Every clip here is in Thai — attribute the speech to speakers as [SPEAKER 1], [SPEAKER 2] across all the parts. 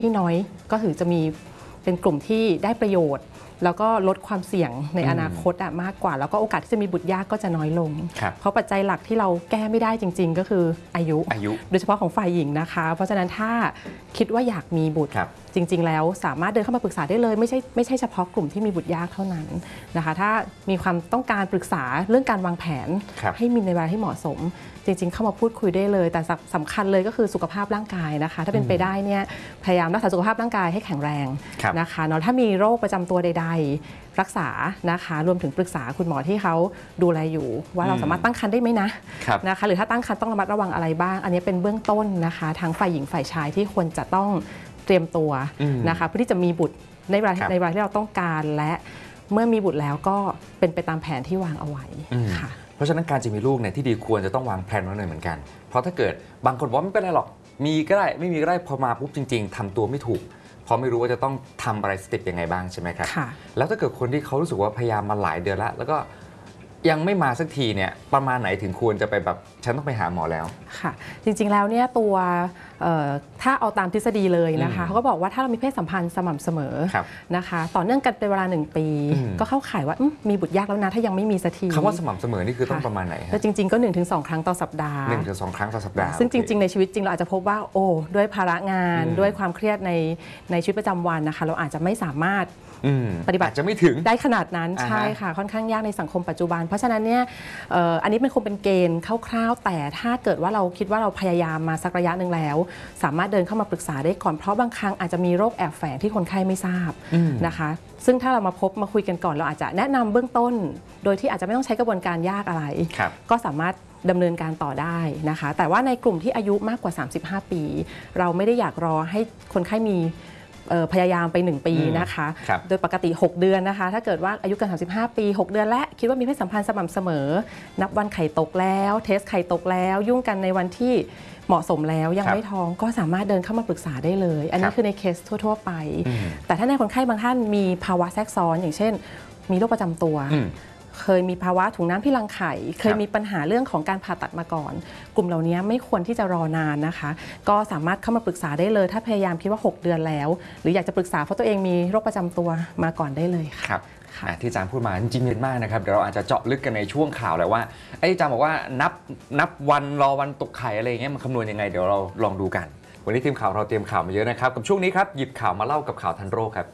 [SPEAKER 1] ที่น้อยก็ถือจะมีเป็นกลุ่มที่ได้ประโยชน์แล้วก็ลดความเสี่ยงในอนาคตมากกว่าแล้วก็โอกาสที่จะมีบุตรยากก็จะน้อยลงเพราะปัจจัยหลักที่เราแก้ไม่ได้จริงๆก็คืออายุโดยเฉพาะของฝ่ายหญิงนะคะเพราะฉะนั้นถ้าคิดว่าอยากมีบุตรจริงๆแล้วสามารถเดินเข้ามาปรึกษาได้เลยไม่ใช่เฉพาะกลุ่มที่มีบุตรยากเท่านั้นนะคะถ้ามีความต้องการปรึกษาเรื่องการวางแผนให้มีในเวลาที่เหมาะสมจริงๆเข้ามาพูดคุยได้เลยแต่สำคัญเลยก็คือสุขภาพร่างกายนะคะถ้าเป็นไปได้เนี่ยพยายามรักษาสุขภาพร่างกายให้แข็งแรงนะคะเนาะถ้ามีโรคประจำตัวใดๆรักษานะคะรวมถึงปรึกษาคุณหมอที่เขาดูแลอยู่ว่าเราสามารถตั้งครรภ์ได้ไหมนะคะหรือถ้าตั้งครรภ์ต้องระมัดระวังอะไรบ้างอันนี้เป็นเบื้องต้นนะคะทั้งฝ่ายหญิงฝ่ายชายที่ควรจะต้องเตรียมตัวนะคะเพื่อที่จะมีบุตรในเวลาที่เราต้องการและเมื่อมีบุตรแล้วก็เป็นไปตามแผนที่วางเอาไว้ค่ะ
[SPEAKER 2] เพราะฉะนั้นการจะมีลูกเนี่ยที่ดีควรจะต้องวางแผนไว้หน่อยเหมือนกันเพราะถ้าเกิดบางคนบอกไม่เป็นไรหรอกมีก็ได้ไม่มีก็ได้พอมาปุ๊บจริงๆทำตัวไม่ถูกเพราะไม่รู้ว่าจะต้องทำอะไรสเต็ปยังไงบ้างใช่ไหมครับแล้วถ้าเกิดคนที่เขารู้สึกว่าพยายามมาหลายเดือนแล้วก็ยังไม่มาสักทีเนี่ยประมาณไหนถึงควรจะไปแบบฉันต้องไปหาหมอแล้ว
[SPEAKER 1] ค่ะจริงๆแล้วเนี่ยตัวถ้าเอาตามทฤษฎีเลยนะคะเขาก็บอกว่าถ้าเรามีเพศสัมพันธ์สม่ำเสมอนะคะต่อเนื่องกันเป็นเวลา1 ปีก็เข้าข่ายว่ามีบุตรยากแล้วนะถ้ายังไม่มีสักที
[SPEAKER 2] คำว่าสม่ำเสมอนี่คือต้องประมาณไหน
[SPEAKER 1] แต่จริงๆก็ 1-2 ครั้งต่อสัปดาห์
[SPEAKER 2] 1-2 ครั้งต่อสัปดาห์
[SPEAKER 1] ซึ่งจริงๆในชีวิตจริงเราอาจจะพบว่าด้วยภาระงานด้วยความเครียดในชีวิตประจำวันนะคะเราอาจจะไม่สามารถปฏิบัติ
[SPEAKER 2] จะไม่ถึง
[SPEAKER 1] ได้ขนาดนั้นใช่ค่ะค่อนข้างยากในสังคมปัจจุบันเพราะฉะนั้นเนี่ยอันนี้มันคงเป็นเกณฑ์คร่าวๆแต่ถ้าเกิดว่าเราคิดว่าเราพยายามมาสักระยะหนึ่งแล้วสามารถเดินเข้ามาปรึกษาได้ก่อนเพราะบางครั้งอาจจะมีโรคแอบแฝงที่คนไข้ไม่ทราบนะคะซึ่งถ้าเรามาพบมาคุยกันก่อนเราอาจจะแนะนำเบื้องต้นโดยที่อาจจะไม่ต้องใช้กระบวนการยากอะไรก็สามารถดำเนินการต่อได้นะคะแต่ว่าในกลุ่มที่อายุมากกว่า35 ปีเราไม่ได้อยากรอให้คนไข้มีพยายามไป1 ปีนะคะโดยปกติ6 เดือนนะคะถ้าเกิดว่าอายุเกิน35 ปี6 เดือนและคิดว่ามีเพศสัมพันธ์สม่ำเสมอนับวันไข่ตกแล้วเทสไข่ตกแล้วยุ่งกันในวันที่เหมาะสมแล้วยังไม่ท้องก็สามารถเดินเข้ามาปรึกษาได้เลยอันนี้คือในเคสทั่วๆไปแต่ถ้าในคนไข้บางท่านมีภาวะแทรกซ้อนอย่างเช่นมีโรคประจำตัวเคยมีภาวะถุงน้ำที่รังไข่เคยมีปัญหาเรื่องของการผ่าตัดมาก่อนกลุ่มเหล่านี้ไม่ควรที่จะรอนานนะคะก็สามารถเข้ามาปรึกษาได้เลยถ้าพยายามคิดว่า6 เดือนแล้วหรืออยากจะปรึกษาเพราะตัวเองมีโรคประจำตัวมาก่อนได้เลย
[SPEAKER 2] ครับที่อาจารย์พูดมาจริงๆเยอะมากนะครับเดี๋ยวเราอาจจะเจาะลึกกันในช่วงข่าวแหละว่าอาจารย์บอกว่านับวันรอวันตกไข่อะไรอย่างเงี้ยมันคำนวณยังไงเดี๋ยวเราลองดูกันวันนี้ทีมข่าวเราเตรียมข่าวมาเยอะนะครับกับช่วงนี้ครับหยิบข่าวมาเล่ากับข่าวทันโรคครับ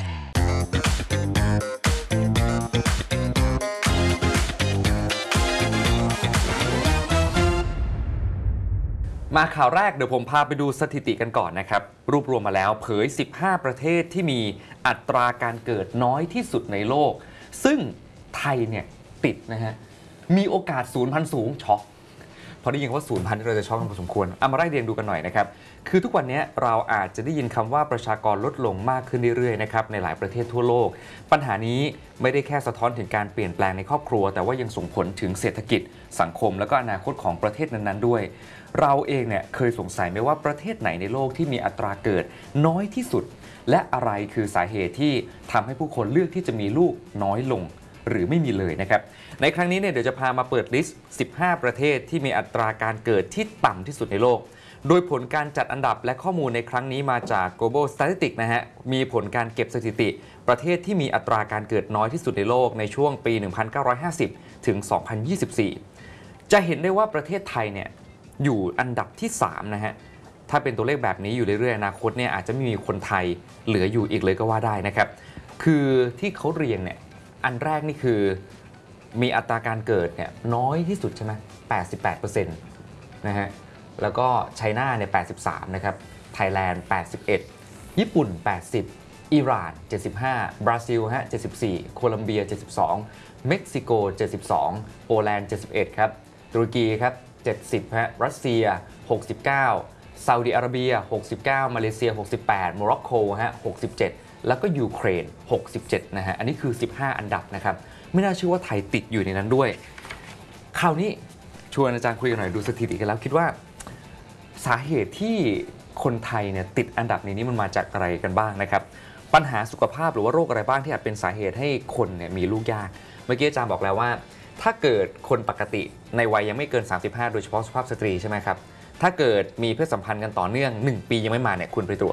[SPEAKER 2] มาข่าวแรกเดี๋ยวผมพาไปดูสถิติกันก่อนนะครับรวบรวมมาแล้วเผย15 ประเทศที่มีอัตราการเกิดน้อยที่สุดในโลกซึ่งไทยเนี่ยติดนะฮะมีโอกาสสูญพันธุ์สูงช็อกพอได้ยินว่าสูญพันธุ์เราจะช็อกกันพอสมควรเอามาไล่เรียงดูกันหน่อยนะครับคือทุกวันนี้เราอาจจะได้ยินคำว่าประชากรลดลงมากขึ้นเรื่อยๆนะครับในหลายประเทศทั่วโลกปัญหานี้ไม่ได้แค่สะท้อนถึงการเปลี่ยนแปลงในครอบครัวแต่ว่ายังส่งผลถึงเศรษฐกิจสังคมและก็อนาคตของประเทศนั้นๆด้วยเราเองเนี่ยเคยสงสัยไหมว่าประเทศไหนในโลกที่มีอัตราเกิดน้อยที่สุดและอะไรคือสาเหตุที่ทำให้ผู้คนเลือกที่จะมีลูกน้อยลงหรือไม่มีเลยนะครับในครั้งนี้เนี่ยเดี๋ยวจะพามาเปิดลิสต์15 ประเทศที่มีอัตราการเกิดที่ต่ำที่สุดในโลกโดยผลการจัดอันดับและข้อมูลในครั้งนี้มาจาก Global Statistics นะฮะมีผลการเก็บสถิติประเทศที่มีอัตราการเกิดน้อยที่สุดในโลกในช่วงปี 1950 ถึง 2024 จะเห็นได้ว่าประเทศไทยเนี่ยอยู่อันดับที่3นะฮะถ้าเป็นตัวเลขแบบนี้อยู่เรื่อยๆอนาคตเนี่ยอาจจะไม่มีคนไทยเหลืออยู่อีกเลยก็ว่าได้นะครับคือที่เขาเรียงเนี่ยอันแรกนี่คือมีอัตราการเกิดเนี่ยน้อยที่สุดใช่ไหม 88% นะฮะแล้วก็ไชน่าเนี่ย 83 นะครับไทยแลนด์ 81 ญี่ปุ่น 80 อิหร่าน 75 บราซิลฮะ 74 โคลัมเบีย 72 เม็กซิโก 72 โปแลนด์ 71 ครับตุรกีครับ70ฮะรัสเซีย69ซาอุดิอาระเบีย69มาเลเซีย68โมร็อกโกฮะ67แล้วก็ยูเครน67นะฮะอันนี้คือ15 อันดับนะครับไม่น่าเชื่อว่าไทยติดอยู่ในนั้นด้วยคราวนี้ชวนอาจารย์คุยกันหน่อยดูสถิติกันแล้วคิดว่าสาเหตุที่คนไทยเนี่ยติดอันดับนี้มันมาจากอะไรกันบ้างนะครับปัญหาสุขภาพหรือว่าโรคอะไรบ้างที่อาจเป็นสาเหตุให้คนเนี่ยมีลูกยากเมื่อกี้อาจารย์บอกแล้วว่าถ้าเกิดคนปกติในวัยยังไม่เกิน35โดยเฉพาะสุภาพสตรีใช่ไหมครับถ้าเกิดมีเพศสัมพันธ์กันต่อเนื่อง1 ปียังไม่มาเนี่ยคุณไปตรวจ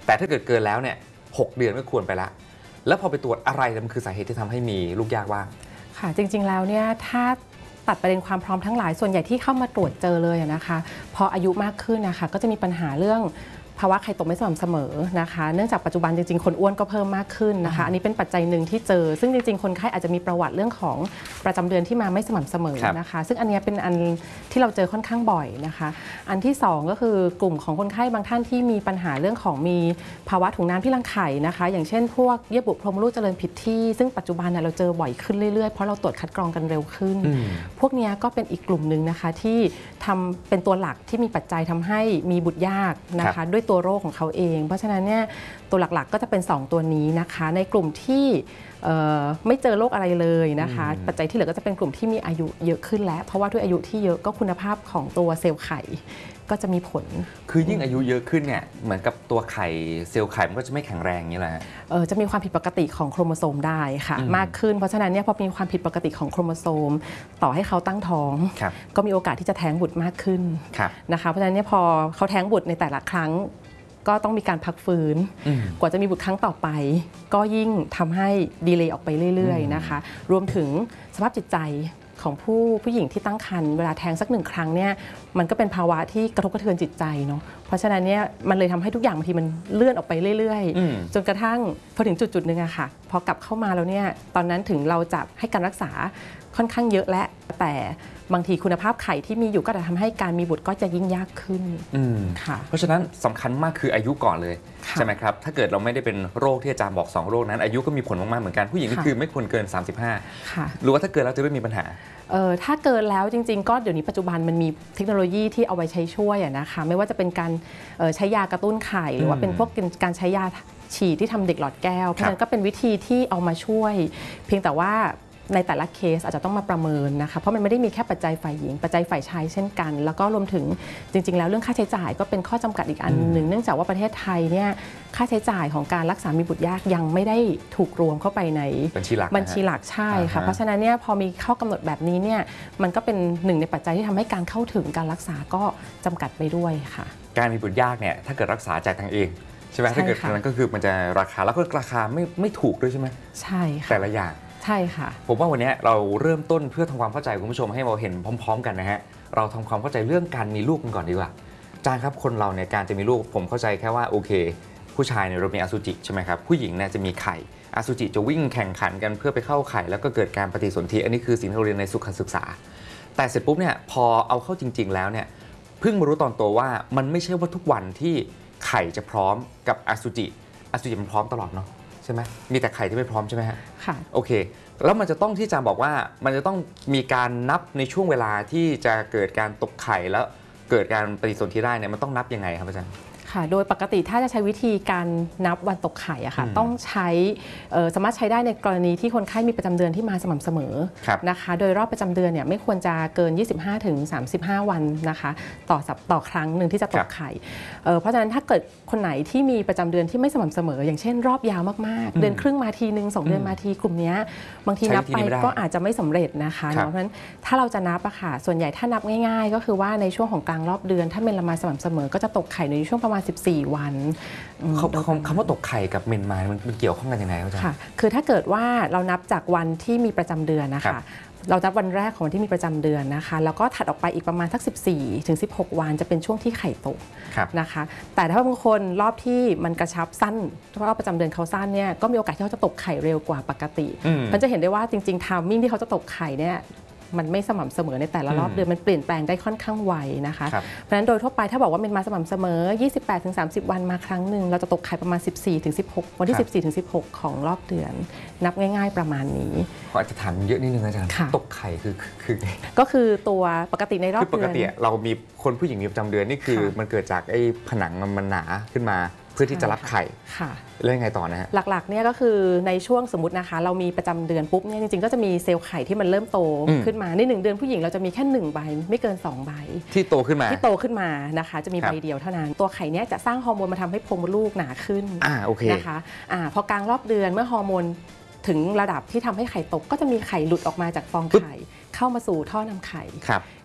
[SPEAKER 2] แต่ถ้าเกิดเกินแล้วเนี่ย6 เดือนก็ควรไปละแล้วพอไปตรวจอะไรมันคือสาเหตุที่ทำให้มีลูกยากบ้าง
[SPEAKER 1] ค่ะจริงๆแล้วเนี่ยถ้าตัดประเด็นความพร้อมทั้งหลายส่วนใหญ่ที่เข้ามาตรวจเจอเลยนะคะพออายุมากขึ้นนะคะก็จะมีปัญหาเรื่องภาวะไข่ตกไม่สม่ำเสมอนะคะเนื่องจากปัจจุบันจริงๆคนอ้วนก็เพิ่มมากขึ้นนะคะอันนี้เป็นปัจจัยหนึ่งที่เจอซึ่งจริงๆคนไข้อาจจะมีประวัติเรื่องของประจำเดือนที่มาไม่สม่ำเสมอนะคะซึ่งอันนี้เป็นอันที่เราเจอค่อนข้างบ่อยนะคะอันที่2ก็คือกลุ่มของคนไข้บางท่านที่มีปัญหาเรื่องของมีภาวะถุงน้ำที่รังไข่นะคะอย่างเช่นพวกเยื่อบุโพรงมดลูกเจริญผิดที่ซึ่งปัจจุบันเราเจอบ่อยขึ้นเรื่อยๆเพราะเราตรวจคัดกรองกันเร็วขึ้นพวกนี้ก็เป็นอีกกลุ่มหนึ่งนะคะที่ทำเป็นตัวหลักที่มีปัจจัยทำให้มีบุตรยากนะคะด้วยตัวโรคของเขาเองเพราะฉะนั้นเนี่ยตัวหลักๆก็จะเป็น2ตัวนี้นะคะในกลุ่มที่ไม่เจอโรคอะไรเลยนะคะปัจจัยที่เหลือก็จะเป็นกลุ่มที่มีอายุเยอะขึ้นแล้วเพราะว่าด้วยอายุที่เยอะก็คุณภาพของตัวเซลล์ไข่ก็จะมีผล
[SPEAKER 2] คือยิ่งอายุเยอะขึ้นเนี่ยเหมือนกับตัวไข่เซลล์ไข่มันก็จะไม่แข็งแรงนี่แหละ
[SPEAKER 1] จะมีความผิดปกติของโครโมโซมได้ค่ะมากขึ้นเพราะฉะนั้นเนี่ยพอมีความผิดปกติของโครโมโซมต่อให้เขาตั้งท้องก็มีโอกาสที่จะแท้งบุตรมากขึ้นนะคะเพราะฉะนั้นเนี่ยพอเขาแท้งบุตรในแต่ละครั้งก็ต้องมีการพักฟื้นกว่าจะมีบุตรครั้งต่อไปก็ยิ่งทำให้ดีเลย์ออกไปเรื่อยๆนะคะรวมถึงสภาพจิตใจของผู้หญิงที่ตั้งครรภ์เวลาแท้งสัก1 ครั้งเนี่ยมันก็เป็นภาวะที่กระทบกระเทือนจิตใจเนาะเพราะฉะนั้นเนี่ยมันเลยทำให้ทุกอย่างบางทีมันเลื่อนออกไปเรื่อยๆจนกระทั่งพอถึงจุดหนึ่งอะค่ะพอกลับเข้ามาแล้วเนี่ยตอนนั้นถึงเราจะให้การรักษาค่อนข้างเยอะและแต่บางทีคุณภาพไข่ที่มีอยู่ก็จะทำให้การมีบุตรก็จะยิ่งยากขึ้น
[SPEAKER 2] ค่ะเพราะฉะนั้นสำคัญมากคืออายุก่อนเลยใช่ไหมครับถ้าเกิดเราไม่ได้เป็นโรคที่อาจารย์บอก2 โรคนั้นอายุก็มีผลมากๆเหมือนกันผู้หญิงนี่คือไม่ควรเกิน35หรือว่าถ้าเกินแล้วจะไม่มีปัญหา
[SPEAKER 1] ถ้าเกินแล้วจริงๆก็เดี๋ยวนี้ปัจจุบันมันมีเทคโนโลยีที่เอาไว้ใช้ช่วยนะคะไม่ว่าจะเป็นการใช้ยากระตุ้นไข่หรือว่าเป็นพวกการใช้ยาฉีดที่ทำเด็กหลอดแก้วเพราะฉะนั้นก็เป็นวิธีที่เอามาช่วยเพียงแต่ว่าในแต่ละเคสอาจจะต้องมาประเมินนะคะเพราะมันไม่ได้มีแค่ปัจจัยฝ่ายหญิงปัจจัยฝ่ายชายเช่นกันแล้วก็รวมถึงจริงๆแล้วเรื่องค่าใช้จ่ายก็เป็นข้อจำกัดอีกอันหนึ่งเนื่องจากว่าประเทศไทยเนี่ยค่าใช้จ่ายของการรักษามีบุตรยากยังไม่ได้ถูกรวมเข้าไปในบัญชีหลักใช่ค่ะเพราะฉะนั้นเนี่ยพอมีข้อกำหนดแบบนี้เนี่ยมันก็เป็นหนึ่งในปัจจัยที่ทำให้การเข้าถึงการรักษาก็จำกัดไปด้วยค่ะ
[SPEAKER 2] การมีบุตรยากเนี่ยถ้าเกิดรักษาจ่ายทางเองใช่ไหมถ้าเกิดนั้นก็คือมันจะราคาแล้วก็ราคาไม่ถูกด้วยใช่ไหม
[SPEAKER 1] ใช่ค่ะ
[SPEAKER 2] แต่ละอย่าง
[SPEAKER 1] ใช่ค่ะ
[SPEAKER 2] ผมว่าวันนี้เราเริ่มต้นเพื่อทำความเข้าใจคุณผู้ชมให้เราเห็นพร้อมๆกันนะฮะเราทำความเข้าใจเรื่องการมีลูกกันก่อนดีกว่าอาจารย์ครับคนเราเนี่ยการจะมีลูกผมเข้าใจแค่ว่าโอเคผู้ชายเนี่ยเรามีอสุจิใช่ไหมครับผู้หญิงเนี่ยจะมีไข่อสุจิจะวิ่งแข่งขันกันเพื่อไปเข้าไข่แล้วก็เกิดการปฏิสนธิอันนี้คือสิ่งที่เราเรียนในสุขศึกษาแต่เสร็จปุ๊บเนี่ยพอเอาเข้าจริงๆแล้วเนี่ยเพิ่งมารู้ตอนโตว่ามันไม่ใช่ว่าทุกวันที่ไข่จะพร้อมกับอสุจิมันพร้อมตลอดเนาะใช่ไหมมีแต่ไข่ที่ไม่พร้อมใช่ไหมฮะ
[SPEAKER 1] ค่ะ
[SPEAKER 2] โอเคแล้วมันจะต้องที่อาจารย์บอกว่ามันจะต้องมีการนับในช่วงเวลาที่จะเกิดการตกไข่แล้วเกิดการปฏิสนธิได้เนี่ยมันต้องนับยังไงครับอาจารย์
[SPEAKER 1] ค่ะโดยปกติถ้าจะใช้วิธีการนับวันตกไข่อะค่ะต้องใช้สามารถใช้ได้ในกรณีที่คนไข้มีประจำเดือนที่มาสม่ำเสมอนะคะโดยรอบประจำเดือนเนี่ยไม่ควรจะเกิน 25-35 วันนะคะต่อครั้งหนึ่งที่จะตกไข่เพราะฉะนั้นถ้าเกิดคนไหนที่มีประจำเดือนที่ไม่สม่ำเสมออย่างเช่นรอบยาวมากๆเดือนครึ่งมาทีนึง2 เดือนมาทีกลุ่มนี้บางทีนับไปก็อาจจะไม่สำเร็จนะคะเพราะฉะนั้นถ้าเราจะนับอะค่ะส่วนใหญ่ถ้านับง่ายๆก็คือว่าในช่วงของกลางรอบเดือนถ้าเมนมาสม่ำเสมอก็จะตกไข่ในช่วงประมาณ14 วัน
[SPEAKER 2] คำว่าตกไข่กับเมนมามันเกี่ยวข้องกันยังไงครับอาจารย์
[SPEAKER 1] ค่ะคือถ้าเกิดว่าเรานับจากวันที่มีประจำเดือนนะคะเรานับวันแรกของวันที่มีประจำเดือนนะคะแล้วก็ถัดออกไปอีกประมาณสัก14-16 วันจะเป็นช่วงที่ไข่ตกนะคะแต่ถ้าบางคนรอบที่มันกระชับสั้นรอบประจำเดือนเขาสั้นเนี่ยก็มีโอกาสที่เขาจะตกไข่เร็วกว่าปกติมันจะเห็นได้ว่าจริงๆไทมิ่งที่เขาจะตกไข่เนี่ยมันไม่สม่ำเสมอในแต่ละรอบเดือนมันเปลี่ยนแปลงได้ค่อนข้างไวนะคะเพราะฉะนั้นโดยทั่วไปถ้าบอกว่าเป็นมาสม่ำเสมอ 28-30 วันมาครั้งหนึ่งเราจะตกไข่ประมาณ 14-16 วันที่ 14-16 ของรอบเดือนนับง่ายๆประมาณนี้
[SPEAKER 2] ขอจะถามเยอะนิดนึงอาจารย์ตกไข่คือ
[SPEAKER 1] ก็คือตัวปกติในรอบเดือน
[SPEAKER 2] ปกติเรามีคนผู้หญิงมีประจำเดือนนี่คือมันเกิดจากไอ้ผนังมันหนาขึ้นมาเพื่อที่จะรับไข่แล้วยังไงต่อนะฮะ
[SPEAKER 1] หลักๆเนี่ยก็คือในช่วงสมมตินะคะเรามีประจำเดือนปุ๊บเนี่ยจริงๆก็จะมีเซลล์ไข่ที่มันเริ่มโตขึ้นมาใน1 เดือนผู้หญิงเราจะมีแค่1 ใบไม่เกิน2 ใบ
[SPEAKER 2] ที่โตขึ้น
[SPEAKER 1] มานะคะจะมีใบเดียวเท่านั้นตัวไข่เนี้ยจะสร้างฮอร์โมนมาทำให้โพรงมดลูกหนาขึ้น
[SPEAKER 2] โอเค
[SPEAKER 1] นะคะพอกลางรอบเดือนเมื่อฮอร์โมนถึงระดับที่ทำให้ไข่ตกก็จะมีไข่หลุดออกมาจากฟองไข่เข้ามาสู่ท่อนำไข่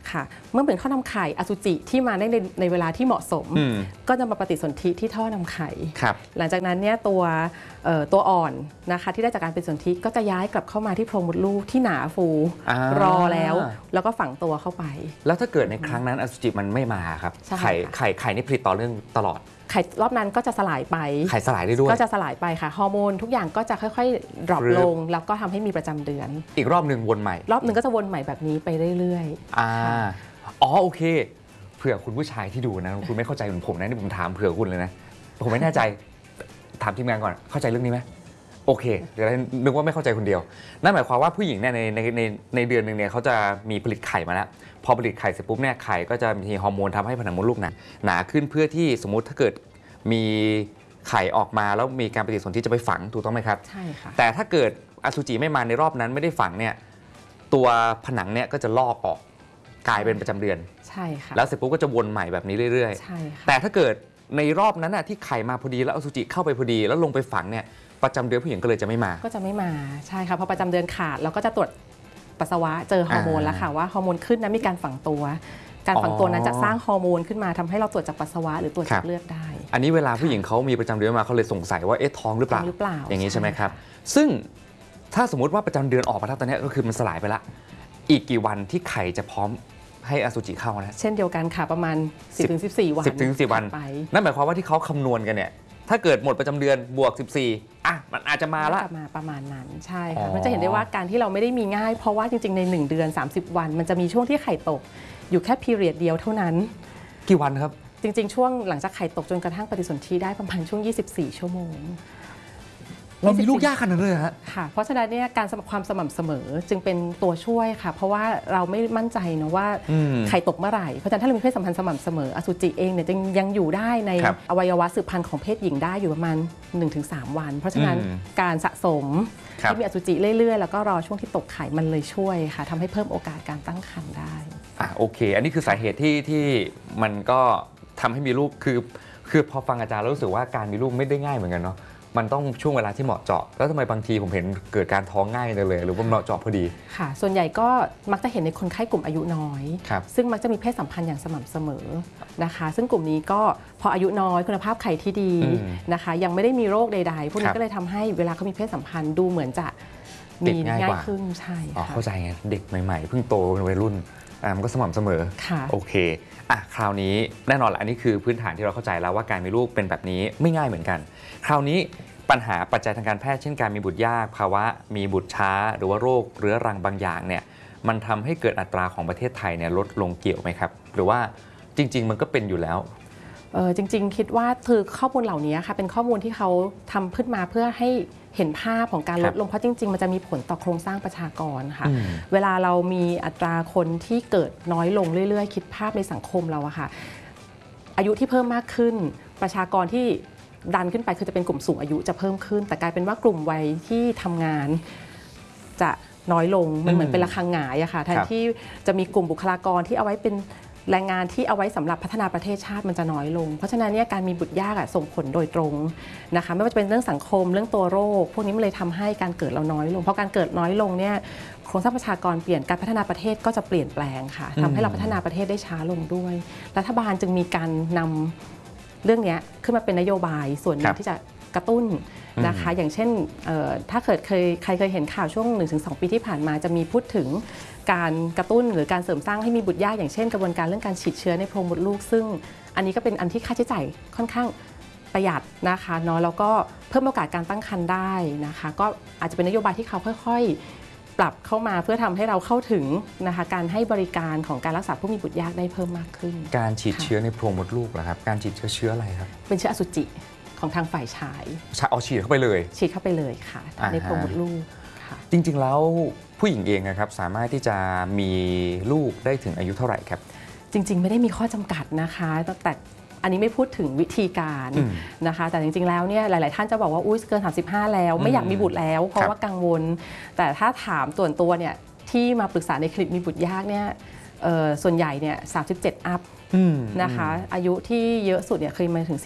[SPEAKER 1] ค่ะเมื่อเป็นท่อนำไข่อสุจิที่มาในเวลาที่เหมาะสม ก็จะมาปฏิสนธิที่ท่อนำไข่หลังจากนั้นเนี่ยตัวอ่อนนะคะที่ได้จากการปฏิสนธิก็จะย้ายกลับเข้ามาที่โพรงมดลูกที่หนาฟูรอแล้วก็ฝังตัวเข้าไป
[SPEAKER 2] แล้วถ้าเกิดในครั้งนั้นอสุจิมันไม่มาครับไข่นี่ผลิตต่อเนื่องตลอด
[SPEAKER 1] ไข่รอบนั้นก็จะสลายไป
[SPEAKER 2] ไข่สลายได้ด้วย
[SPEAKER 1] ก็จะสลายไปค่ะฮอร์โมนทุกอย่างก็จะค่อยๆดรอปลงแล้วก็ทำให้มีประจำเดือน
[SPEAKER 2] อีกรอบหนึ่งวนใหม่
[SPEAKER 1] รอบหนึ่งก็จะวนใหม่แบบนี้ไปเรื่อย
[SPEAKER 2] ๆโอเคเผื่อคุณผู้ชายที่ดูนะคุณไม่เข้าใจเหมือนผมนะนี่ผมถามเผื่อคุณเลยนะผมไม่แน่ใจถามทีมงานก่อนเข้าใจเรื่องนี้ไหมโอเคเดี๋ยวนึกว่าไม่เข้าใจคนเดียวนั่นหมายความว่าผู้หญิงเนี่ยในเดือนหนึ่งเนี่ยเขาจะมีผลิตไข่มาแล้วพอผลิตไข่เสร็จปุ๊บเนี่ยไข่ก็จะมีฮอร์โมนทำให้ผนังมดลูกหนาขึ้นเพื่อที่สมมุติถ้าเกิดมีไข่ออกมาแล้วมีการปฏิสนธิจะไปฝังถูกต้องไหมครับ
[SPEAKER 1] ใช่ค่ะ
[SPEAKER 2] แต่ถ้าเกิดอสุจิไม่มาในรอบนั้นไม่ได้ฝังเนี่ยตัวผนังเนี่ยก็จะลอกออกกลายเป็นประจำเดือน
[SPEAKER 1] ใช่ค่ะ
[SPEAKER 2] แล้วเสร็จปุ๊บก็จะวนใหม่แบบนี้เรื่อย
[SPEAKER 1] ๆใช่ค่ะ
[SPEAKER 2] แต่ถ้าเกิดในรอบนั้นน่ะที่ไข่มาพอดีแล้วอสุจิเข้าไปพอดีแล้วลงไปฝังเนี่ยประจำเดือนผู้หญิงก็เลยจะไม่มา
[SPEAKER 1] ก็จะไม่มาใช่ค่ะพอประจำเดือนขาดเราก็จะตรวจปัสสาวะเจอฮอร์โมนแล้วค่ะว่าฮอร์โมนขึ้นนะมีการฝังตัวการฝังตัวนั้นจะสร้างฮอร์โมนขึ้นมาทำให้เราตรวจจากปัสสาวะหรือตรวจจากเลือดได้
[SPEAKER 2] อันนี้เวลาผู้หญิงเขามีประจำเดือนมาเขาเลยสงสัยว่าท้องหรือเปล่าอย่างนี้ใช่ไหมครับซึ่งถ้าสมมติว่าประจำเดือนออกมาแล้วตอนนี้ก็คือมันสลายไปละอีกกี่วันที่ไข่จะพร้อมให้อสุจิเข้านะ
[SPEAKER 1] เช่นเดียวกันค่ะประมาณ 10-14 วัน
[SPEAKER 2] 10-14 วันนั่นหมายความว่าที่เขาคำนวณกันเนี่ยถ้าเกิดหมดประจำเดือนบวก14มันอาจจะมาละ
[SPEAKER 1] มาประมาณนั้นใช่ค่ะมันจะเห็นได้ว่าการที่เราไม่ได้มีง่ายเพราะว่าจริงๆใน1เดือน30 วันมันจะมีช่วงที่ไข่ตกอยู่แค่พีเรียดเดียวเท่านั้น
[SPEAKER 2] กี่วันครับ
[SPEAKER 1] จริงๆช่วงหลังจากไข่ตกจนกระทั่งปฏิสนธิได้ประมาณช่วง24 ชั่วโมง
[SPEAKER 2] เรามีลูกยากขนาดนั้นเลยฮะ
[SPEAKER 1] ค่ะเพราะฉะนั้นเนี่ยการความสม่ำเสมอจึงเป็นตัวช่วยค่ะเพราะว่าเราไม่มั่นใจนะว่าไข่ตกเมื่อไหร่เพราะฉะนั้นถ้าเรามีเพศสัมพันธ์สม่ำเสมออสุจิเองเนี่ยจึงยังอยู่ได้ในอวัยวะสืบพันธุ์ของเพศหญิงได้อยู่ประมาณ 1-3 วันเพราะฉะนั้นการสะสมที่มีอสุจิเรื่อยๆแล้วก็รอช่วงที่ตกไข่มันเลยช่วยค่ะทำให้เพิ่มโอกาสการตั้งครรภ์ได้
[SPEAKER 2] โอเคอันนี้คือสาเหตุที่มันก็ทำให้มีลูกคือพอฟังอาจารย์แล้วรู้สึกว่าการมีลูกไม่ได้ง่ายเหมือนกันเนาะมันต้องช่วงเวลาที่เหมาะเจาะแล้วทำไมบางทีผมเห็นเกิดการท้องง่ายเลยหรือว่าเหมาะเจาะพอดี
[SPEAKER 1] ค่ะส่วนใหญ่ก็มักจะเห็นในคนไข้กลุ่มอายุน้อยซึ่งมักจะมีเพศสัมพันธ์อย่างสม่ำเสมอนะคะซึ่งกลุ่มนี้ก็พออายุน้อยคุณภาพไข่ที่ดีนะคะยังไม่ได้มีโรคใดๆพวกนี้ก็เลยทำให้เวลาเขามีเพศสัมพันธ์ดูเหมือนจะมีง่ายขึ้นใช่ค่ะ
[SPEAKER 2] เข้าใจไงเด็กใหม่ๆเพิ่งโตเป็นวัยรุ่นมันก็สม่ำเสมอโอเคคราวนี้แน่นอนแหละอันนี้คือพื้นฐานที่เราเข้าใจแล้วว่าการมีลูกเป็นแบบนี้ไม่ง่ายเหมือนกันคราวนี้ปัญหาปัจจัยทางการแพทย์เช่นการมีบุตรยากภาวะมีบุตรช้าหรือว่าโรคเรื้อรังบางอย่างเนี่ยมันทำให้เกิดอัตราของประเทศไทยเนี่ยลดลงเกี่ยวไหมครับหรือว่าจริงๆมันก็เป็นอยู่แล้ว
[SPEAKER 1] จริงๆคิดว่าคือข้อมูลเหล่านี้ค่ะเป็นข้อมูลที่เขาทำขึ้นมาเพื่อให้เห็นภาพของการลดลงเพราะจริงๆมันจะมีผลต่อโครงสร้างประชากรค่ะเวลาเรามีอัตราคนที่เกิดน้อยลงเรื่อยๆคิดภาพในสังคมเราอะค่ะอายุที่เพิ่มมากขึ้นประชากรที่ดันขึ้นไปคือจะเป็นกลุ่มสูงอายุจะเพิ่มขึ้นแต่กลายเป็นว่ากลุ่มวัยที่ทำงานจะน้อยลงมันเหมือนเป็นระฆังหงายอะค่ะแทนที่จะมีกลุ่มบุคลากรที่เอาไว้เป็นแรงงานที่เอาไว้สำหรับพัฒนาประเทศชาติมันจะน้อยลงเพราะฉะนั้นเนี่ยการมีบุตรยากส่งผลโดยตรงนะคะไม่ว่าจะเป็นเรื่องสังคมเรื่องตัวโรคพวกนี้มันเลยทำให้การเกิดเราน้อยลงเพราะการเกิดน้อยลงเนี่ยโครงสร้างประชากรเปลี่ยนการพัฒนาประเทศก็จะเปลี่ยนแปลงค่ะทำให้เราพัฒนาประเทศได้ช้าลงด้วยรัฐบาลจึงมีการนำเรื่องนี้ขึ้นมาเป็นนโยบายส่วนหนึ่งที่จะกระตุ้นนะคะอย่างเช่นถ้าใครเคยเห็นข่าวช่วง 1-2 ปีที่ผ่านมาจะมีพูดถึงการกระตุ้นหรือการเสริมสร้างให้มีบุตรยากอย่างเช่นกระบวนการเรื่องการฉีดเชื้อในโพรงมดลูกซึ่งอันนี้ก็เป็นอันที่ค่าใช้จ่ายค่อนข้างประหยัดนะคะเนาะแล้วก็เพิ่มโอกาสการตั้งครรภ์ได้นะคะก็อาจจะเป็นนโยบายที่เขาค่อยๆปรับเข้ามาเพื่อทำให้เราเข้าถึงนะคะการให้บริการของการรักษาผู้มีบุตรยากได้เพิ่มมากขึ้น
[SPEAKER 2] การฉีดเชื้อในโพรงมดลูกเหรอครับการฉีดเชื้ออะไรครับ
[SPEAKER 1] เป็นเชื้ออสุจิของทางฝ่ายชาย
[SPEAKER 2] ฉีดเข้าไปเลย
[SPEAKER 1] ฉีดเข้าไปเลยค่ะในโพรงมดลูกค่ะ
[SPEAKER 2] จริงๆแล้วผู้หญิงเองนะครับสามารถที่จะมีลูกได้ถึงอายุเท่าไหร่ครับ
[SPEAKER 1] จริงๆไม่ได้มีข้อจำกัดนะคะแต่อันนี้ไม่พูดถึงวิธีการนะคะแต่จริงๆแล้วเนี่ยหลายๆท่านจะบอกว่าอุ้ยเกิน35แล้วไม่อยากมีบุตรแล้วเพราะว่ากังวลแต่ถ้าถามส่วนตัวเนี่ยที่มาปรึกษาในคลินิกมีบุตรยากเนี่ยส่วนใหญ่เนี่ย37อัพนะคะอายุที่เยอะสุดเนี่ยเคยมาถึง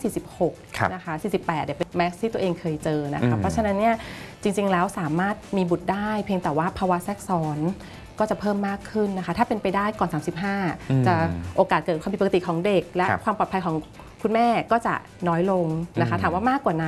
[SPEAKER 1] 45-46นะคะ48เนี่ยเป็นแม็กซ์ที่ตัวเองเคยเจอนะคะเพราะฉะนั้นเนี่ยจริงๆแล้วสามารถมีบุตรได้เพียงแต่ว่าภาวะแทรกซ้อนก็จะเพิ่มมากขึ้นนะคะถ้าเป็นไปได้ก่อน 35 จะโอกาสเกิดความผิดปกติของเด็ก และความปลอดภัยของคุณแม่ก็จะน้อยลงนะคะถามว่ามากกว่านั้น